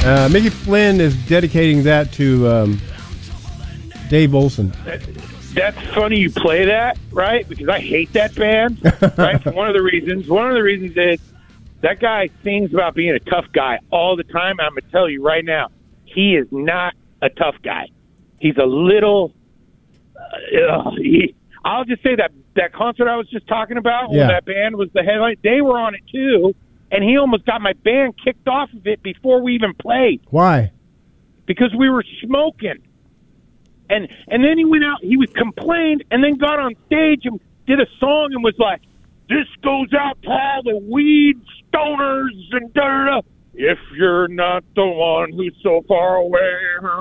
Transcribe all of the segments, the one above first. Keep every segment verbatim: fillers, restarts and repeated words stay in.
Uh, Mickey Flynn is dedicating that to um, Dave Olson. That, that's funny you play that, right? Because I hate that band, right? For one of the reasons. One of the reasons is that guy sings about being a tough guy all the time. I'm going to tell you right now, he is not a tough guy. He's a little uh, – he, I'll just say that that concert I was just talking about, yeah. where that band was the headline, they were on it too, and he almost got my band kicked off of it before we even played. Why? Because we were smoking. And and then he went out, he was complained, and then got on stage and did a song and was like, this goes out to all the weed stoners and da-da-da. If you're not the one who's so far away.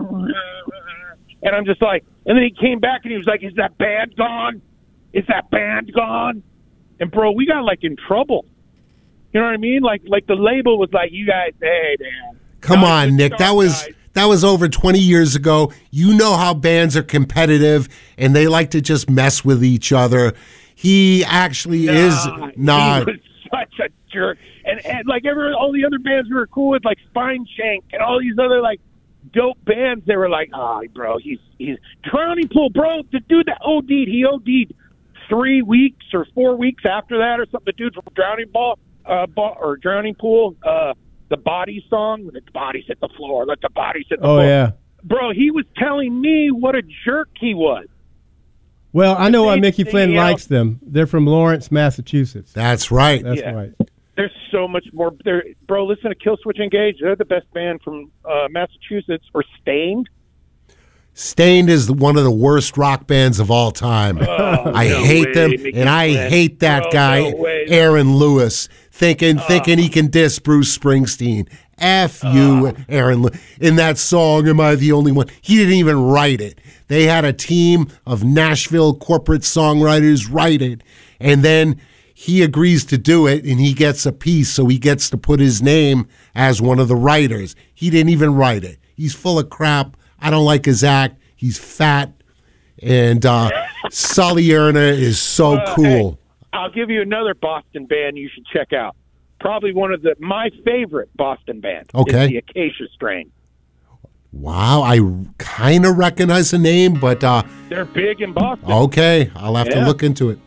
And I'm just like, and then he came back and he was like, is that band gone? Is that band gone? And, bro, we got, like, in trouble. You know what I mean? Like, like the label was like, you guys, hey, man. Come on, Nick. That was that was over twenty years ago. You know how bands are competitive, and they like to just mess with each other. He actually nah, is not. He was such a jerk. And, and like, every, all the other bands we were cool with, like Spine Shank and all these other, like, dope bands, they were like, oh, bro, he's he's Drowning Pool, bro. The dude that OD'd, he OD'd three weeks or four weeks after that or something. The dude from Drowning Ball, uh, ball or Drowning Pool, uh, the Body song, when the bodies hit the floor, let the bodies hit the oh, floor. Oh, yeah. Bro, he was telling me what a jerk he was. Well, I know why Mickey thing, Flynn you know, likes them. They're from Lawrence, Massachusetts. That's right. That's yeah. right. There's so much more. There, bro, listen to Killswitch Engage. They're the best band from uh, Massachusetts. Or Stained. Stained is one of the worst rock bands of all time. Oh, I no hate way, them, Mickey and I Flynn. hate that Bro, guy, no way. Aaron Lewis, thinking thinking he can diss Bruce Springsteen. F you, Uh. Aaron. In that song, am I the only one? He didn't even write it. They had a team of Nashville corporate songwriters write it, and then he agrees to do it, and he gets a piece, so he gets to put his name as one of the writers. He didn't even write it. He's full of crap. I don't like his act. He's fat, and uh, Sully Erna is so Uh, cool. hey, I'll give you another Boston band you should check out. Probably one of the my favorite Boston band. Okay. Is the Acacia Strain. Wow, I kind of recognize the name, but uh, They're big in Boston. okay, I'll have Yeah. to look into it.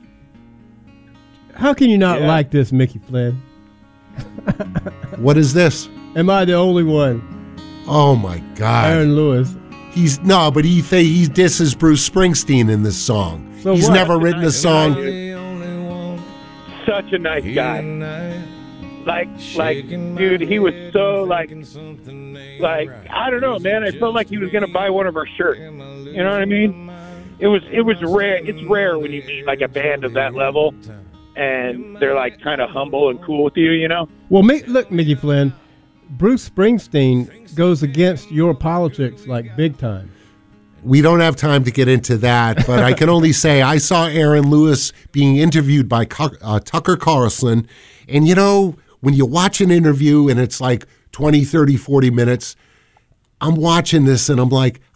How can you not Yeah. like this, Mickey Flynn? What is this? Am I the only one? Oh my God! Aaron Lewis. He's no, but he th- he disses Bruce Springsteen in this song. So He's what? never written a song. Such a nice guy. Like, like, dude, he was so like, like, I don't know, man. I felt like he was gonna buy one of our shirts. You know what I mean? It was, it was rare. It's rare when you meet like a band of that level, and they're like kind of humble and cool with you. You know? Well, Mi- look, Mickey Flynn, Bruce Springsteen goes against your politics like big time. We don't have time to get into that, but I can only say I saw Aaron Lewis being interviewed by Cu- uh, Tucker Carlson, and you know, when you watch an interview and it's like twenty, thirty, forty minutes, I'm watching this and I'm like,